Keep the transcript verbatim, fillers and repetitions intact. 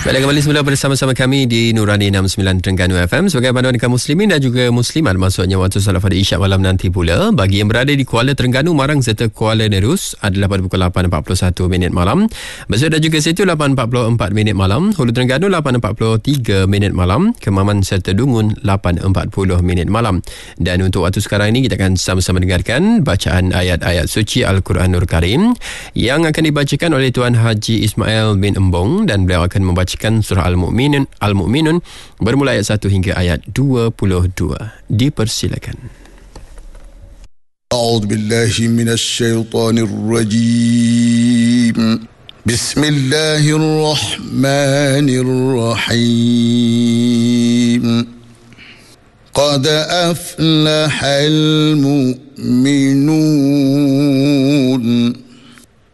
Baiklah, kembali semula bersama-sama kami di Nurani enam puluh sembilan Terengganu F M sebagai panduan kaum muslimin dan juga muslimat, maksudnya waktu salat pada isyak malam nanti pula. Bagi yang berada di Kuala Terengganu, Marang serta Kuala Nerus adalah pada pukul lapan empat puluh satu minit malam. Besar dan juga Setu lapan empat puluh empat minit malam. Hulu Terengganu lapan empat puluh tiga minit malam. Kemaman serta Dungun lapan empat puluh minit malam. Dan untuk waktu sekarang ini kita akan sama-sama dengarkan bacaan ayat-ayat suci Al-Quranul Karim yang akan dibacakan oleh Tuan Haji Ismail bin Embong, dan beliau akan membaca surah Al-Mu'minun, Al-Mu'minun bermula ayat satu hingga ayat dua puluh dua. Dipersilakan. A'udzu billahi minasy syaithanir rajim. Bismillahirrahmanirrahim. Qad aflahal mu'minun.